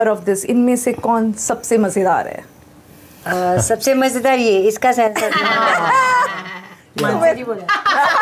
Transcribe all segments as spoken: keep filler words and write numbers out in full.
of this, इनमें से कौन सबसे मजेदार है? uh, सबसे मजेदार ये इसका सेंसर Finally बोला.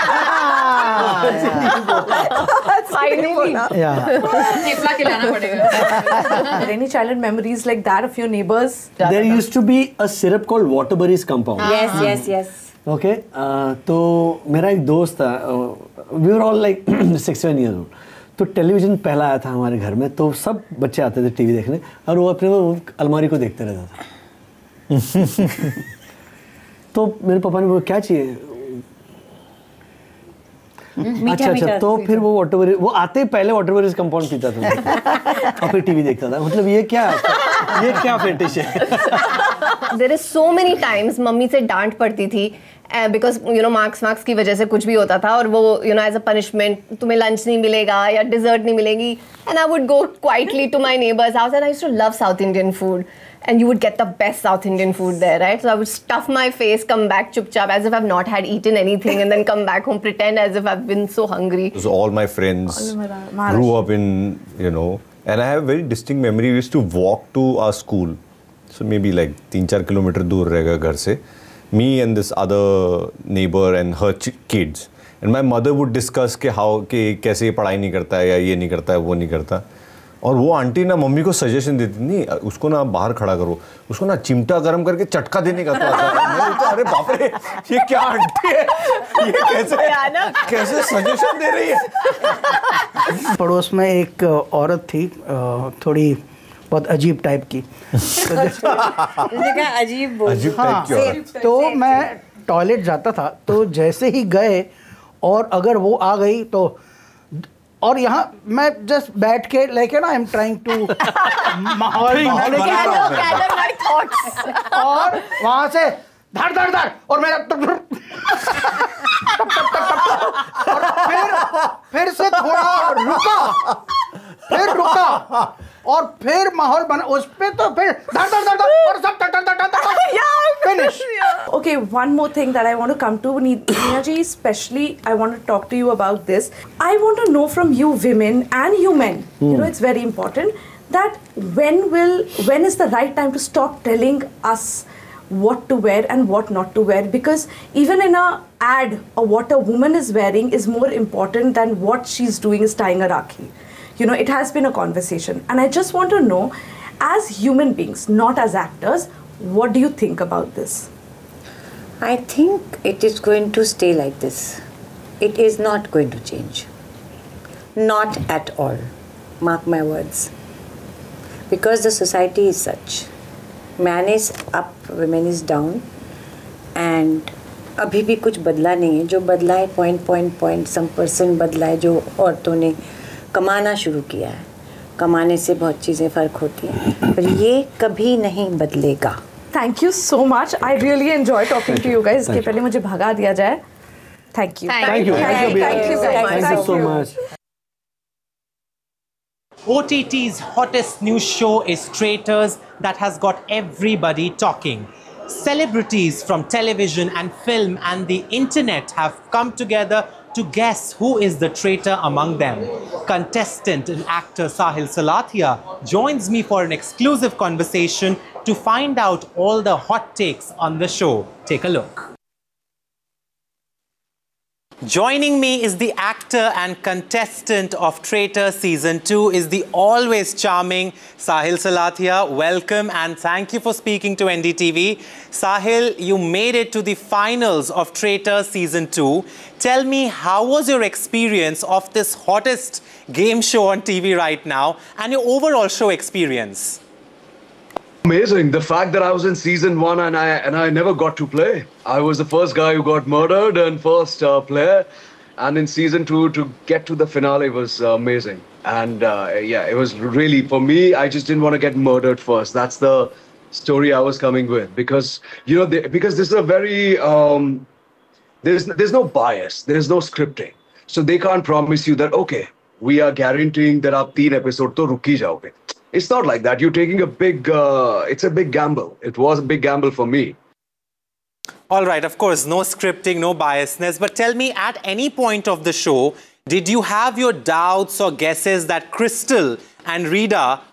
थेपला खिलाना पड़ेगा. Any childhood memories like that of your neighbors? There used to be a syrup called Waterbury's compound. Yes, yes, yes. Okay, uh, तो मेरा एक दोस्त था. We were all like six seven years old. तो television पहला आया था हमारे घर में, तो सब बच्चे आते थे टीवी देखने और वो अपने वो अलमारी को देखते रहता था. तो मेरे पापा ने बोला क्या चाहिए? अच्छा अच्छा तो फिर वो वाटरबरी वो आते ही पहले वाटरबरीज कंपाउंड पीता था और फिर टीवी देखता था. मतलब ये क्या ये क्या फेटिश है? There is so many times mummy से डांट पड़ती थी because you know marks marks की वजह से कुछ भी होता था और वो you know as a punishment तुम्हें लंच नहीं मिलेगा या डिजर्ट नहीं मिलेगी. And I would go quietly to my neighbours house and I used to love south Indian food. And you would get the best South Indian food there, right? So I would stuff my face, come back chup chap as if I've not had eaten anything, and then come back home, pretend as if I've been so hungry. So all my friends grew up in, you know, and I have a very distinct memory. We used to walk to our school, so maybe like three four kilometer दूर रहेगा घर से. Me and this other neighbor and her kids, and my mother would discuss कि how कि कैसे ये पढ़ाई नहीं करता है या ये नहीं करता है वो नहीं करता. और वो आंटी ना मम्मी को सजेशन देती नहीं उसको ना बाहर खड़ा करो, उसको ना चिमटा गरम करके चटका देने का. तो अरे बाप रे ये क्या आंटी है, ये कैसे कैसे सजेशन दे रही है. पड़ोस में एक औरत थी थोड़ी बहुत अजीब टाइप की. अजीब अजीब टाइप की औरत. तो मैं टॉयलेट जाता था तो जैसे ही गए और अगर वो आ गई तो और यहाँ मैं जस्ट बैठ के लेके ना आई एम ट्राइंग टू माहौल और वहाँ से धड़ धड़ धड़ और मेरा और फिर फिर से थोड़ा रुका फिर रुका और फिर माहौल बना उस पे तो फिर धड़ धड़ धड़ और सब धड़ धड़ धड़ finish. Okay, one more thing that I want to come to, Neena ji, especially I want to talk to you about this. I want to know from you women and you men, mm. you know, it's very important that when will, when is the right time to stop telling us what to wear and what not to wear, because even in a ad, or what a woman is wearing is more important than what she's doing is tying a rakhi. You know, it has been a conversation and I just want to know, as human beings, not as actors, what do you think about this? I think it is going to stay like this. It is not going to change. Not at all. Mark my words. Because the society is such. Man is up, women is down. And अभी भी कुछ बदला नहीं है. जो बदला है point point point some percent बदला है जो औरतों ने कमाना शुरू किया है. कमाने से बहुत चीज़ें फ़र्क होती हैं पर ये कभी नहीं बदलेगा. Thank you so much. I really enjoy talking to you guys. इसके पहले मुझे भगा दिया जाए. Thank you. Thank you. Thank you. Thank you guys. Thank you so much. O T T's hottest new show is Traitors that has got everybody talking. Celebrities from television and film and the internet have come together to guess who is the traitor among them. Contestant and actor Sahil Salathia joins me for an exclusive conversation to find out all the hot takes on the show. Take a look. Joining me is the actor and contestant of Traitor Season two is the always charming Sahil Salathia. Welcome and thank you for speaking to N D T V. Sahil, you made it to the finals of Traitor Season two. Tell me, how was your experience of this hottest game show on T V right now and your overall show experience? Amazing. The fact that I was in season one and I and I never got to play. I was the first guy who got murdered and first uh, player. And in season two, to get to the finale was uh, amazing. And uh, yeah, it was really, for me, I just didn't want to get murdered first. That's the story I was coming with. Because, you know, they, because this is a very, um, there's, there's no bias. There's no scripting. So they can't promise you that, okay, we are guaranteeing that aap teen episode to ruki jaoge. It's not like that. You're taking a big, uh, it's a big gamble. It was a big gamble for me. All right, of course, no scripting, no biasness. But tell me, at any point of the show, did you have your doubts or guesses that Crystal and Rita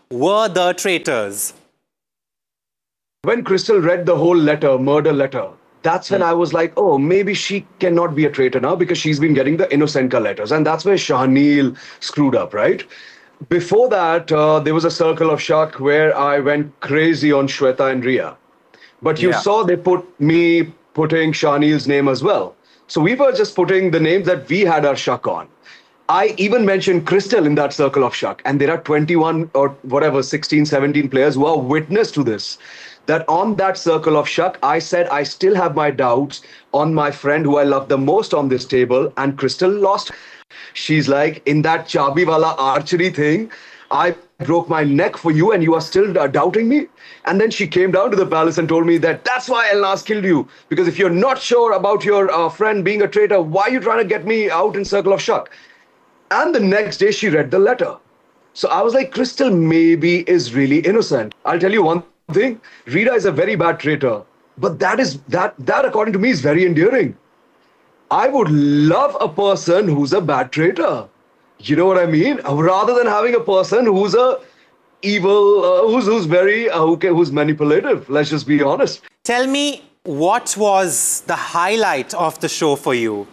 were the traitors? When Crystal read the whole letter, murder letter, that's when I was like, oh, maybe she cannot be a traitor now because she's been getting the Innocenka letters. And that's where Shahneel screwed up, right? Before that, uh, there was a circle of shock where I went crazy on Shweta and Ria. But you Yeah. saw they put me putting Shahneel's name as well. So we were just putting the names that we had our shock on. I even mentioned Crystal in that circle of shock. And there are twenty-one or whatever, sixteen, seventeen players who are witness to this. That on that circle of shock, I said I still have my doubts on my friend who I love the most on this table, and Crystal lost. She's like, in that chabi wala archery thing, I broke my neck for you and you are still uh, doubting me? And then she came down to the palace and told me that that's why Elnaz killed you. Because if you're not sure about your uh, friend being a traitor, why are you trying to get me out in circle of shock? And the next day she read the letter. So I was like, Crystal maybe is really innocent. I'll tell you one thing, Rita is a very bad traitor, but that is that that according to me is very endearing. I would love a person who's a bad traitor. You know what I mean? Rather than having a person who's a evil, uh, who's who's very uh, who can, who's manipulative. Let's just be honest. Tell me, what was the highlight of the show for you?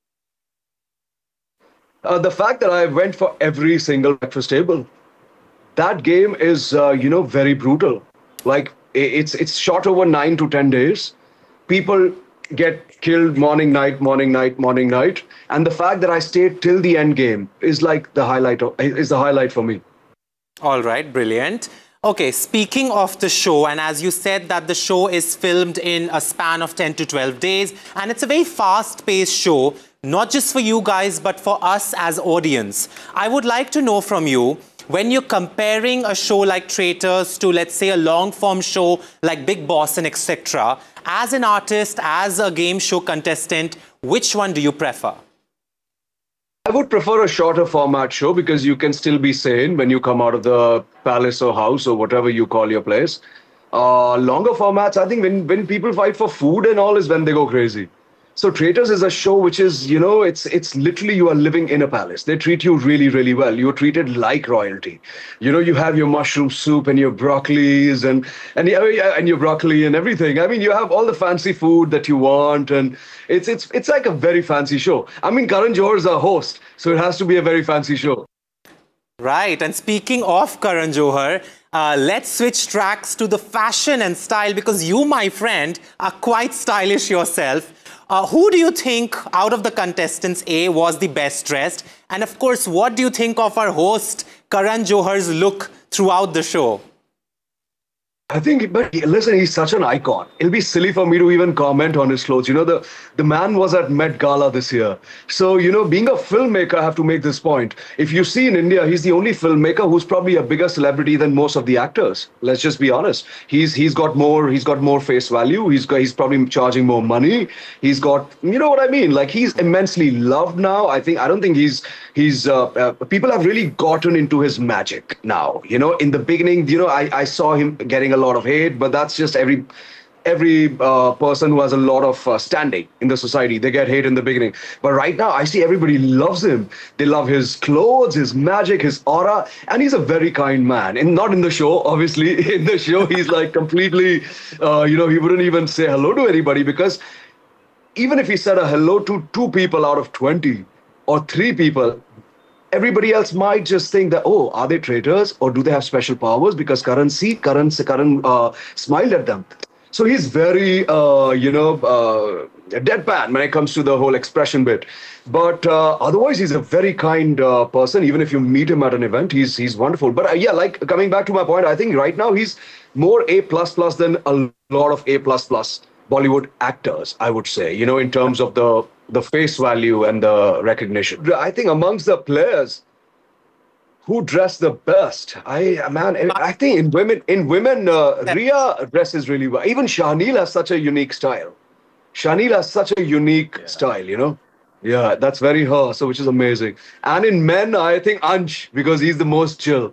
Uh, the fact that I went for every single breakfast table. That game is, uh, you know, very brutal. Like it's it's shot over nine to ten days. People get killed morning, night, morning, night, morning, night. And the fact that I stayed till the end game is like the highlight of, is the highlight for me. All right, brilliant. Okay, speaking of the show, and as you said that the show is filmed in a span of ten to twelve days, and it's a very fast-paced show, not just for you guys, but for us as audience. I would like to know from you, when you're comparing a show like Traitors to, let's say, a long-form show like Bigg Boss and et cetera, as an artist, as a game show contestant, which one do you prefer? I would prefer a shorter format show because you can still be sane when you come out of the palace or house or whatever you call your place. Uh, longer formats, I think when, when people fight for food and all is when they go crazy. So Traitors is a show which is, you know, it's it's literally you are living in a palace. They treat you really, really well. You're treated like royalty. You know, you have your mushroom soup and your broccolis and and and your broccoli and everything. I mean, you have all the fancy food that you want, and it's it's it's like a very fancy show. I mean, Karan Johar is a host, so it has to be a very fancy show. Right, and speaking of Karan Johar, uh, let's switch tracks to the fashion and style, because you, my friend, are quite stylish yourself. Uh, who do you think out of the contestants, A, was the best dressed? And of course, what do you think of our host, Karan Johar's look throughout the show? I think, but listen, he's such an icon. It'll be silly for me to even comment on his clothes. You know, the, the man was at Met Gala this year. So, you know, being a filmmaker, I have to make this point. If you see in India, he's the only filmmaker who's probably a bigger celebrity than most of the actors. Let's just be honest. He's he's got more he's got more face value. He's got, he's probably charging more money. He's got, you know what I mean? Like, he's immensely loved now. I think I don't think he's he's uh, uh, people have really gotten into his magic now. You know, in the beginning, you know, I I saw him getting a lot of hate, but that's just every every uh, person who has a lot of uh, standing in the society. They get hate in the beginning, but right now I see everybody loves him. They love his clothes, his magic, his aura, and he's a very kind man. And not in the show, obviously. In the show, he's like completely, uh, you know, he wouldn't even say hello to anybody, because even if he said a hello to two people out of twenty or three people, everybody else might just think that, oh, are they traitors or do they have special powers? Because Karan, see, Karan, Karan uh, smiled at them. So he's very, uh, you know, uh, deadpan when it comes to the whole expression bit. But uh, otherwise, he's a very kind uh, person. Even if you meet him at an event, he's he's wonderful. But uh, yeah, like coming back to my point, I think right now he's more A plus plus than a lot of A plus plus Bollywood actors, I would say, you know, in terms of the the face value and the recognition. I think amongst the players who dress the best, I man, I think in women, in women, uh, Ria dresses really well. Even Shahneel has such a unique style. Shahneel has such a unique yeah. style, you know. Yeah, that's very her, so which is amazing. And in men, I think Ansh, because he's the most chill.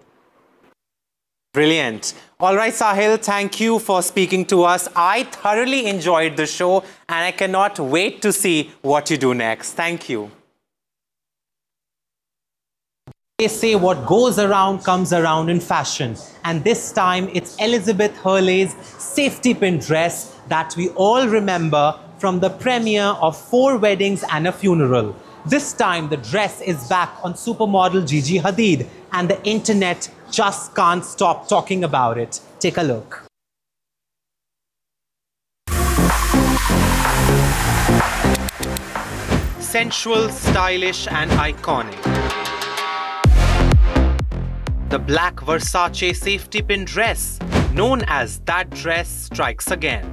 Brilliant. All right, Sahil, thank you for speaking to us. I thoroughly enjoyed the show and I cannot wait to see what you do next. Thank you. They say what goes around comes around in fashion. And this time it's Elizabeth Hurley's safety pin dress that we all remember from the premiere of Four Weddings and a Funeral. This time the dress is back on supermodel Gigi Hadid and the internet just can't stop talking about it. Take a look. Sensual, stylish and iconic. The black Versace safety pin dress, known as That Dress, strikes again.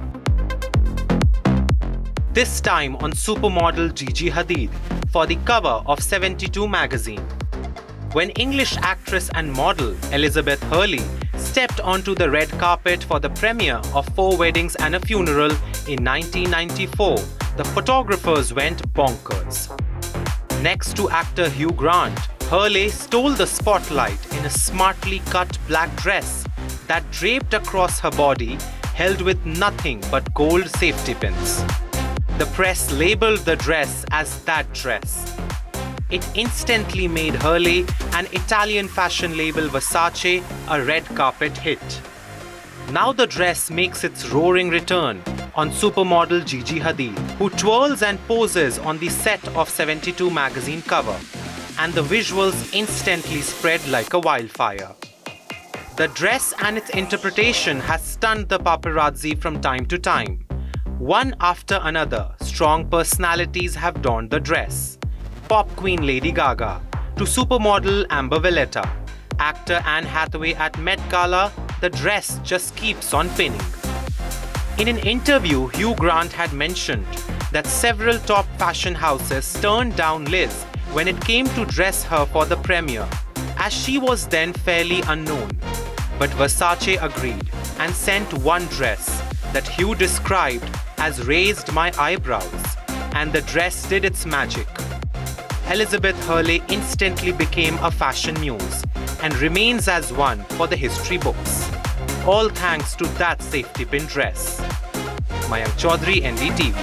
This time on supermodel Gigi Hadid for the cover of seventy-two magazine. When English actress and model Elizabeth Hurley stepped onto the red carpet for the premiere of Four Weddings and a Funeral in nineteen ninety-four, the photographers went bonkers. Next to actor Hugh Grant, Hurley stole the spotlight in a smartly cut black dress that draped across her body, held with nothing but gold safety pins. The press labeled the dress as That Dress. It instantly made Hurley and Italian fashion label Versace a red carpet hit. Now the dress makes its roaring return on supermodel Gigi Hadid, who twirls and poses on the set of seventy-two magazine cover, and the visuals instantly spread like a wildfire. The dress and its interpretation has stunned the paparazzi from time to time. One after another, strong personalities have donned the dress. Pop queen Lady Gaga, to supermodel Amber Valletta, actor Anne Hathaway at Met Gala, the dress just keeps on pinning. In an interview, Hugh Grant had mentioned that several top fashion houses turned down Liz when it came to dress her for the premiere, as she was then fairly unknown. But Versace agreed and sent one dress that Hugh described as raised my eyebrows, and the dress did its magic. Elizabeth Hurley instantly became a fashion muse and remains as one for the history books. All thanks to that safety pin dress. Mayank Chaudhary, N D T V.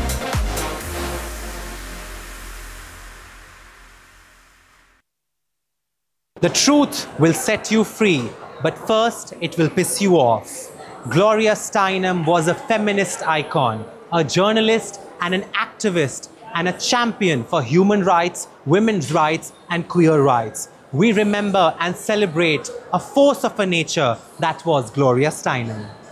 The truth will set you free, but first it will piss you off. Gloria Steinem was a feminist icon, a journalist and an activist, and a champion for human rights, women's rights, and queer rights. We remember and celebrate a force of a nature that was Gloria Steinem.